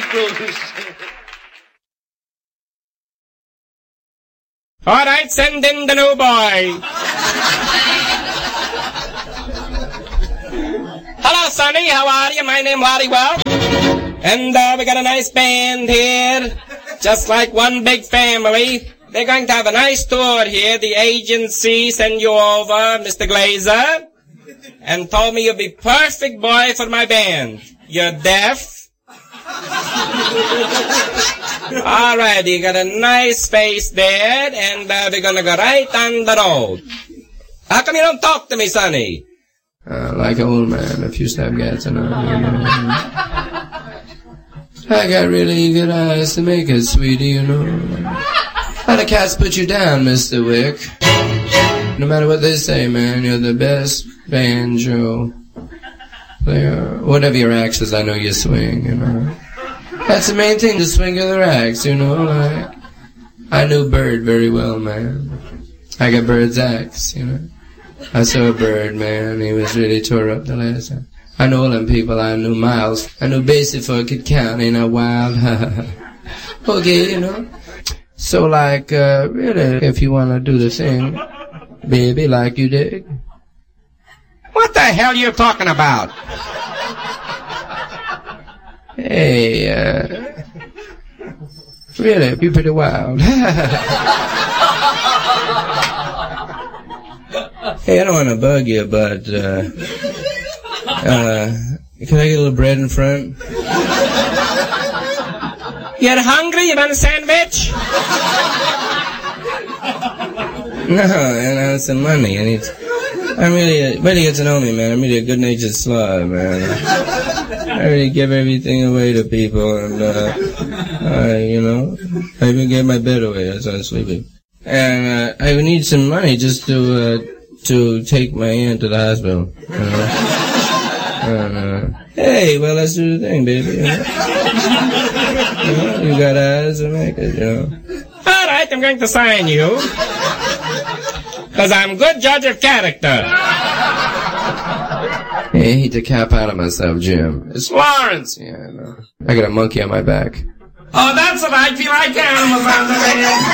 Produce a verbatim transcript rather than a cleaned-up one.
Bruce. All right, send in the new boy. Hello, Sonny. How are you? My name Larry Wells. And uh, we got a nice band here. Just like one big family. They're going to have a nice tour here. The agency sent you over, Mister Glazer. And told me you'd be perfect boy for my band. You're deaf. All right, you got a nice space there, and uh, we're gonna go right on the road. How come you don't talk to me, Sonny? Uh, like an old man, a few step gats and all. I got really good eyes to make it, sweetie, you know. How the cats put you down, Mister Wick? No matter what they say, man, you're the best banjo player. Whatever your axe is, I know you swing, you know. That's the main thing, the swing of the axe, you know, like. I knew Bird very well, man. I got Bird's axe, you know. I saw a Bird, man, he was really tore up the last time. I know all them people, I knew Miles. I knew Basie before I could count, ain't I wild? Okay, you know. So, like, uh, really, if you want to do the thing, baby, like you dig. What the hell you talking about? Hey, uh, really, you're pretty wild. Hey, I don't want to bug you, but, uh, uh, can I get a little bread in front? You're hungry? You want a sandwich? No, and I want some money. I need, I'm really, a, better get to know me, man. I'm really a good-natured slob, man. I really give everything away to people, and, uh, I, you know, I even gave my bed away as I was sleeping. And, uh, I need some money just to, uh, to take my aunt to the hospital, you know. And, uh, hey, well, let's do the thing, baby, you know. You know, you got eyes to make it, you know. All right, I'm going to sign you. Because I'm a good judge of character. Hey, I hate to cap out of myself, Jim. It's Lawrence! Yeah, I know. I got a monkey on my back. Oh, that's what I feel like animals on the bed.